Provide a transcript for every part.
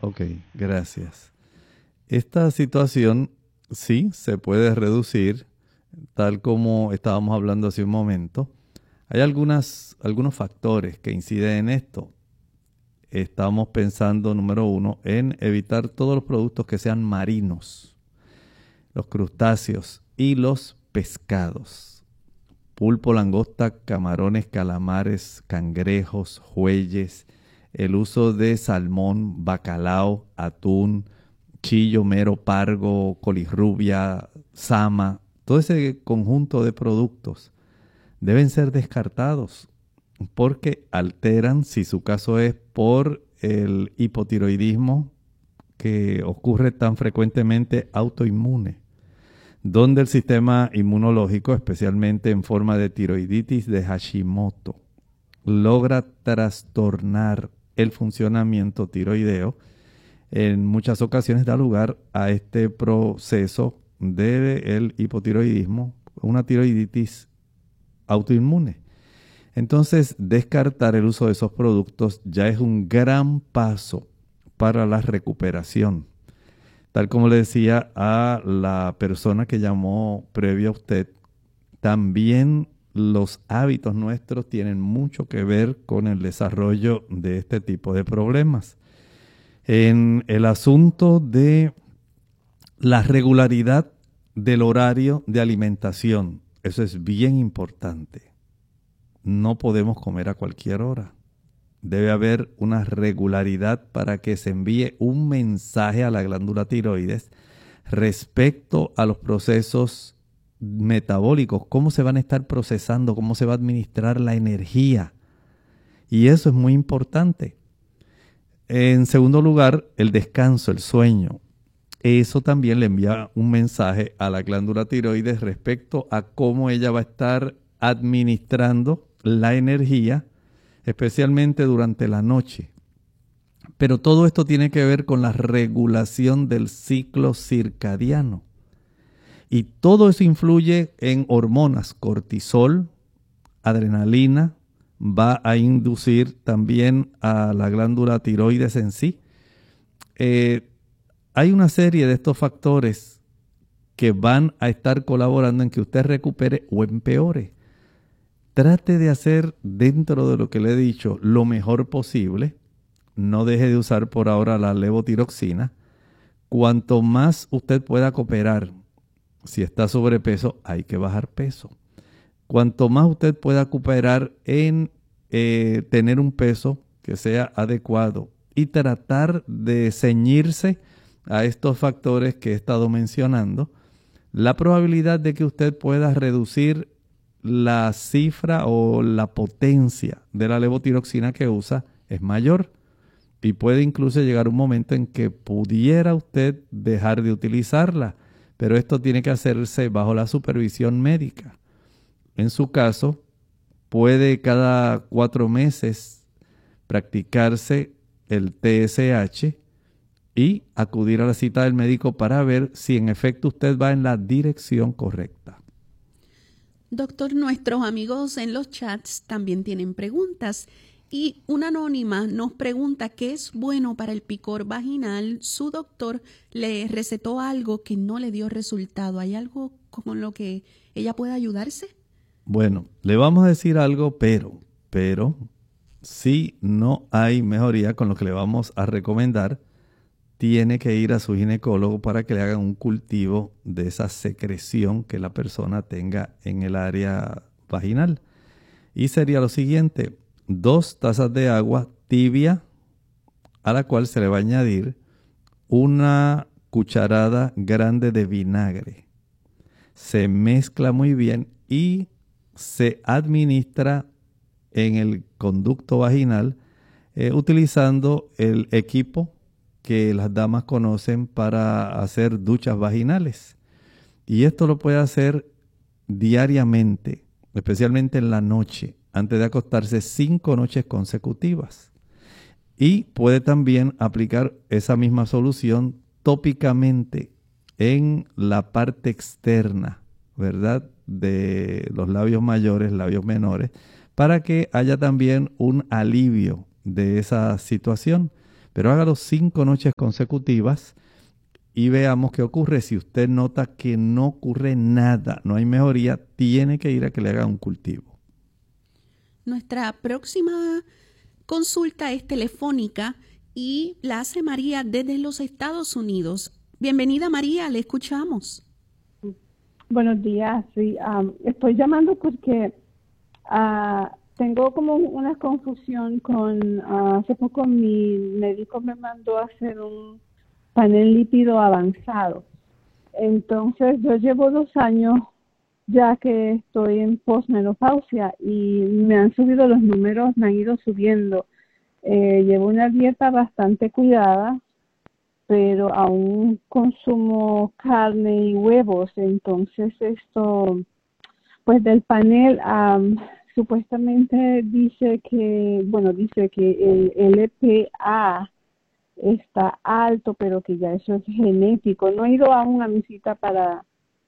Ok, gracias. Esta situación sí se puede reducir, tal como estábamos hablando hace un momento. Hay algunos factores que inciden en esto. Estamos pensando, número uno, en evitar todos los productos que sean marinos, los crustáceos y los pescados. Pulpo, langosta, camarones, calamares, cangrejos, jueyes, el uso de salmón, bacalao, atún, chillo, mero, pargo, colirrubia, sama, todo ese conjunto de productos deben ser descartados porque alteran, si su caso es por el hipotiroidismo que ocurre tan frecuentemente autoinmune, donde el sistema inmunológico, especialmente en forma de tiroiditis de Hashimoto, logra trastornar el funcionamiento tiroideo. En muchas ocasiones da lugar a este proceso del hipotiroidismo, una tiroiditis autoinmune. Entonces, descartar el uso de esos productos ya es un gran paso para la recuperación. Tal como le decía a la persona que llamó previo a usted, también los hábitos nuestros tienen mucho que ver con el desarrollo de este tipo de problemas. En el asunto de la regularidad del horario de alimentación, eso es bien importante. No podemos comer a cualquier hora. Debe haber una regularidad para que se envíe un mensaje a la glándula tiroides respecto a los procesos metabólicos, cómo se van a estar procesando, cómo se va a administrar la energía. Y eso es muy importante. En segundo lugar, el descanso, el sueño. Eso también le envía un mensaje a la glándula tiroides respecto a cómo ella va a estar administrando la energía, especialmente durante la noche. Pero todo esto tiene que ver con la regulación del ciclo circadiano. Y todo eso influye en hormonas, cortisol, adrenalina, va a inducir también a la glándula tiroides en sí. Hay una serie de estos factores que van a estar colaborando en que usted recupere o empeore. Trate de hacer, dentro de lo que le he dicho, lo mejor posible. No deje de usar por ahora la levotiroxina. Cuanto más usted pueda cooperar, si está sobrepeso, hay que bajar peso. Cuanto más usted pueda cooperar en tener un peso que sea adecuado y tratar de ceñirse a estos factores que he estado mencionando, la probabilidad de que usted pueda reducir la cifra o la potencia de la levotiroxina que usa es mayor. Y puede incluso llegar un momento en que pudiera usted dejar de utilizarla, pero esto tiene que hacerse bajo la supervisión médica. En su caso, puede cada 4 meses practicarse el TSH y acudir a la cita del médico para ver si en efecto usted va en la dirección correcta. Doctor, nuestros amigos en los chats también tienen preguntas. Y una anónima nos pregunta qué es bueno para el picor vaginal. Su doctor le recetó algo que no le dio resultado. ¿Hay algo con lo que ella pueda ayudarse? Bueno, le vamos a decir algo, pero si no hay mejoría con lo que le vamos a recomendar, tiene que ir a su ginecólogo para que le hagan un cultivo de esa secreción que la persona tenga en el área vaginal. Y sería lo siguiente: 2 tazas de agua tibia a la cual se le va a añadir una cucharada grande de vinagre. Se mezcla muy bien y se administra en el conducto vaginal utilizando el equipo que las damas conocen para hacer duchas vaginales. Y esto lo puede hacer diariamente, especialmente en la noche, antes de acostarse 5 noches consecutivas. Y puede también aplicar esa misma solución tópicamente en la parte externa, ¿verdad?, de los labios mayores, labios menores, para que haya también un alivio de esa situación. pero hágalo 5 noches consecutivas y veamos qué ocurre. Si usted nota que no ocurre nada, no hay mejoría, tiene que ir a que le haga un cultivo. Nuestra próxima consulta es telefónica y la hace María desde los Estados Unidos. Bienvenida, María, le escuchamos. Buenos días, sí. Estoy llamando porque tengo como una confusión con, hace poco mi médico me mandó a hacer un panel lípido avanzado. Entonces yo llevo 2 años ya que estoy en posmenopausia y me han subido los números, me han ido subiendo. Llevo una dieta bastante cuidada, pero aún consumo carne y huevos. Entonces esto, pues del panel, supuestamente dice que el LPA está alto, pero que ya eso es genético. No he ido aún a mi cita para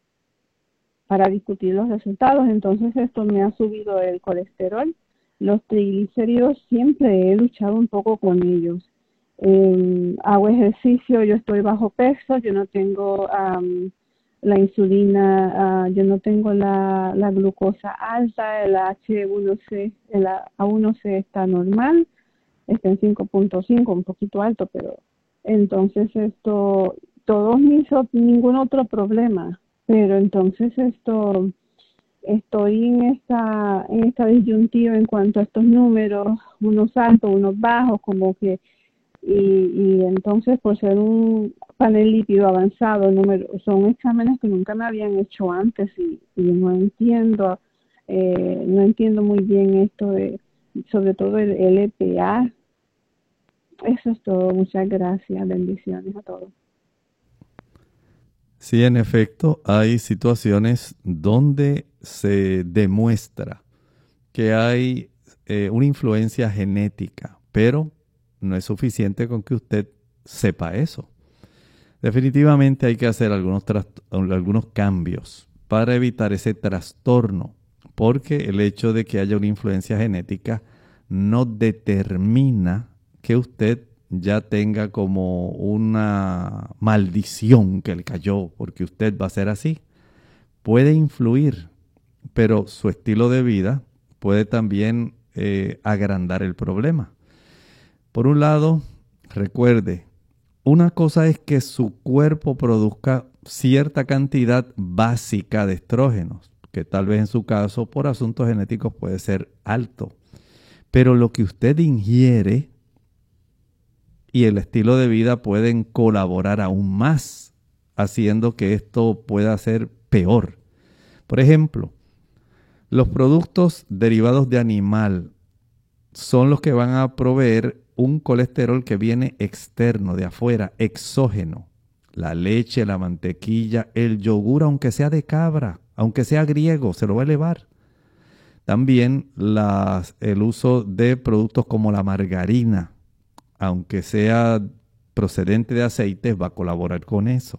discutir los resultados. Entonces esto me ha subido el colesterol, los triglicéridos, siempre he luchado un poco con ellos. Hago ejercicio, yo estoy bajo peso, yo no tengo la insulina, yo no tengo la glucosa alta, el H1C, el A1C está normal, está en 5.5, un poquito alto, pero entonces esto, ningún otro problema, pero entonces esto, estoy en esta disyuntiva en cuanto a estos números, unos altos, unos bajos, como que y entonces por ser un panel lípido avanzado, son exámenes que nunca me habían hecho antes y no entiendo muy bien esto de, sobre todo el LPA. Eso es todo. Muchas gracias. Bendiciones a todos. Sí, en efecto, hay situaciones donde se demuestra que hay una influencia genética, pero no es suficiente con que usted sepa eso. Definitivamente hay que hacer algunos cambios para evitar ese trastorno, porque el hecho de que haya una influencia genética no determina que usted ya tenga como una maldición que le cayó porque usted va a ser así. Puede influir, pero su estilo de vida puede también agrandar el problema. Por un lado, recuerde, una cosa es que su cuerpo produzca cierta cantidad básica de estrógenos, que tal vez en su caso por asuntos genéticos puede ser alto. Pero lo que usted ingiere y el estilo de vida pueden colaborar aún más, haciendo que esto pueda ser peor. Por ejemplo, los productos derivados de animal son los que van a proveer un colesterol que viene externo, de afuera, exógeno. La leche, la mantequilla, el yogur, aunque sea de cabra, aunque sea griego, se lo va a elevar. También el uso de productos como la margarina, aunque sea procedente de aceites, va a colaborar con eso.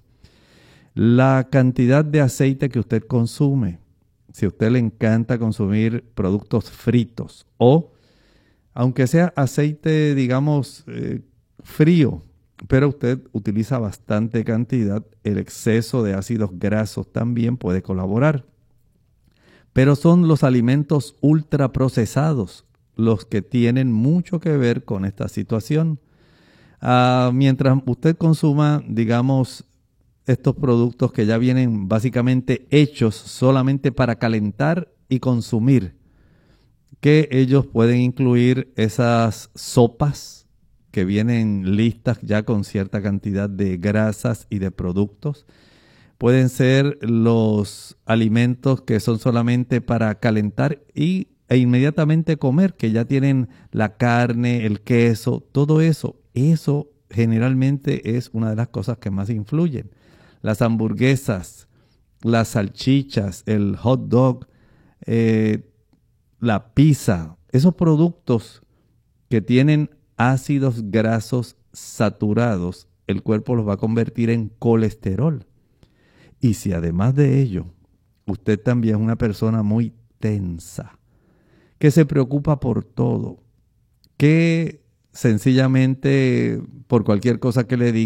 La cantidad de aceite que usted consume, si a usted le encanta consumir productos fritos o aunque sea aceite, digamos, frío, pero usted utiliza bastante cantidad, el exceso de ácidos grasos también puede colaborar. Pero son los alimentos ultraprocesados los que tienen mucho que ver con esta situación. Mientras usted consuma, digamos, estos productos que ya vienen básicamente hechos solamente para calentar y consumir, que ellos pueden incluir esas sopas que vienen listas ya con cierta cantidad de grasas y de productos. Pueden ser los alimentos que son solamente para calentar e inmediatamente comer, que ya tienen la carne, el queso, todo eso. Eso generalmente es una de las cosas que más influyen. Las hamburguesas, las salchichas, el hot dog, la pizza, esos productos que tienen ácidos grasos saturados, el cuerpo los va a convertir en colesterol. Y si además de ello, usted también es una persona muy tensa, que se preocupa por todo, que sencillamente por cualquier cosa que le diga